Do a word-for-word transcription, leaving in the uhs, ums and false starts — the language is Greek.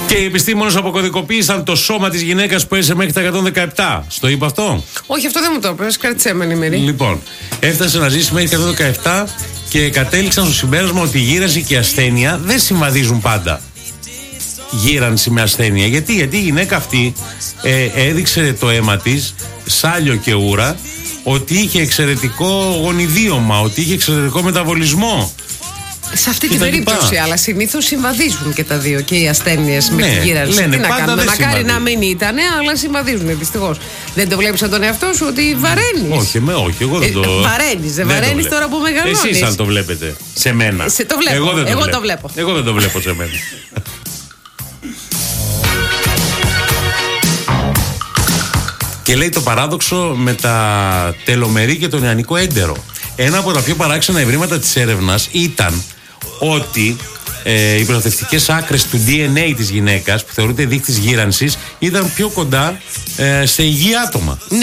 Και οι επιστήμονες αποκωδικοποίησαν το σώμα της γυναίκας που έζησε μέχρι τα εκατόν δεκαεπτά. Στο είπα αυτό? Όχι, αυτό δεν μου το είπες. Κράτησέ με ενημερή. Λοιπόν, έφτασε να ζήσει μέχρι εκατόν δεκαεπτά και κατέληξαν στο συμπέρασμα ότι η γύρανση και η ασθένεια δεν συμβαδίζουν πάντα. Γύρανση με ασθένεια. Γιατί, Γιατί η γυναίκα αυτή ε, έδειξε το αίμα της, σάλιο και ούρα, ότι είχε εξαιρετικό γονιδίωμα, ότι είχε εξαιρετικό μεταβολισμό. Σε αυτή την περίπτωση, αλλά συνήθως συμβαδίζουν και τα δύο, και οι ασθένειες ναι, με τη γύρανση. Λένε, τι να κάνουμε, μακάρι να μην ήταν, αλλά συμβαδίζουν δυστυχώς. Δεν το βλέπεις από τον εαυτό σου ότι βαραίνεις? Όχι, με, όχι, εγώ δεν το. Ε, βαραίνεις, δεν βαραίνεις τώρα που μεγαλώνεις? Εσείς αν το βλέπετε σε μένα. Σε το βλέπω. Εγώ δεν το, εγώ βλέπω. το βλέπω. Εγώ δεν το βλέπω σε μένα. Και λέει το παράδοξο με τα τελομερή και τον ιανικό έντερο. Ένα από τα πιο παράξενα ευρήματα της έρευνας ήταν ότι ε, οι προστατευτικές άκρες του ντι εν έι της γυναίκας, που θεωρείται δείκτης γύρανσης, ήταν πιο κοντά ε, σε υγιή άτομα. Ναι.